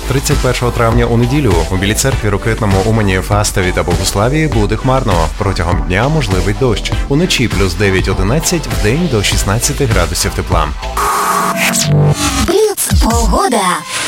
31 травня у неділю у Білій Церкві, Рокитному, Умані, Фастові та Богославії буде хмарно. Протягом дня можливий дощ. Уночі плюс 9-11, вдень до 16 градусів тепла. Бліц погода.